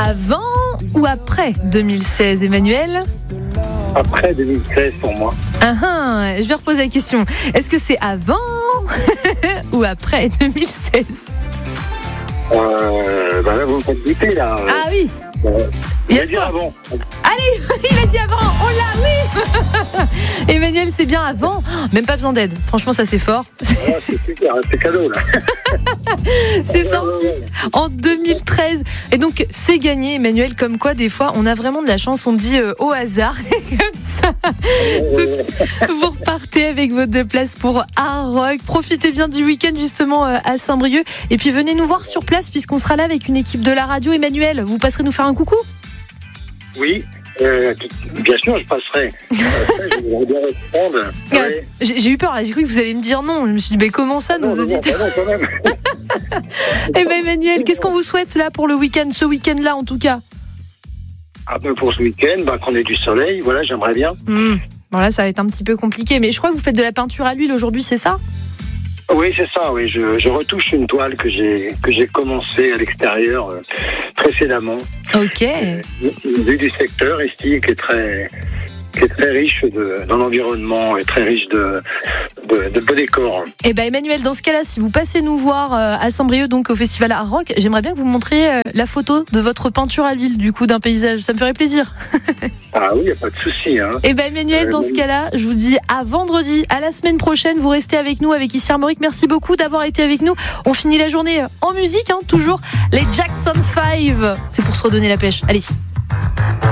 Avant ou après 2016, Emmanuel ? Après 2016 pour moi. Je vais reposer la question. Est-ce que c'est avant ou après 2016 ? Là, vous me faites douter, là. Ah oui. Il a dit avant. Allez, il a dit avant. Oh là, oui. Emmanuel, c'est bien avant. Même pas besoin d'aide. Franchement, ça c'est fort. Ah, c'est super, c'est cadeau, là. C'est sorti en 2013. Et donc, c'est gagné, Emmanuel. Comme quoi, des fois, on a vraiment de la chance. On dit au hasard. Comme ça. Vous repartez avec vos 2 places pour Art Rock. Profitez bien du week-end, justement, à Saint-Brieuc. Et puis, venez nous voir sur place, puisqu'on sera là avec une équipe de la radio. Emmanuel, vous passerez nous faire un coucou ? Oui, bien sûr, je passerai. Je voudrais bien répondre. Ouais. J'ai eu peur, là. J'ai cru que vous alliez me dire non. Je me suis dit, comment ça, nos auditeurs ? Non, quand même. Eh bien, Emmanuel, qu'est-ce qu'on vous souhaite là pour le week-end, ce week-end-là en tout cas ? Pour ce week-end, qu'on ait du soleil, voilà, j'aimerais bien. Bon, là, ça va être un petit peu compliqué, mais je crois que vous faites de la peinture à l'huile aujourd'hui, c'est ça ? Oui, c'est ça, oui. Je retouche une toile que j'ai commencé à l'extérieur précédemment. Ok. Vu du secteur ici, qui est très riche dans l'environnement et très riche de beaux décors. Eh ben Emmanuel, dans ce cas-là, si vous passez nous voir à Saint-Brieuc, donc au festival Art Rock, j'aimerais bien que vous me montriez la photo de votre peinture à l'huile, du coup, d'un paysage. Ça me ferait plaisir. Ah oui, il n'y a pas de souci. Eh ben Emmanuel, dans ce cas-là, je vous dis à vendredi, à la semaine prochaine. Vous restez avec nous, avec ici Armorique. Merci beaucoup d'avoir été avec nous. On finit la journée en musique, toujours les Jackson 5. C'est pour se redonner la pêche. Allez.